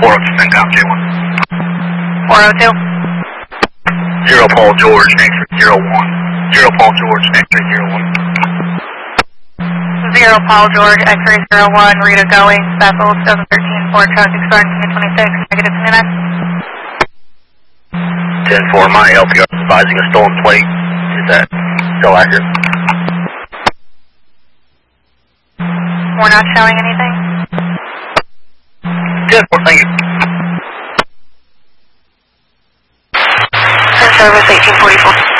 402, down J1. 402. 0 Paul George, X-ray 01. 0 Paul George, X-ray 01. 0 Paul George, X-ray 01, Rita going, Bethel 713, Ford traffic starting 26, negative 29. 10-4, my LPR advising a stolen plate. Is that still accurate? We're not showing anything. 10-4, thank you. Service 1844.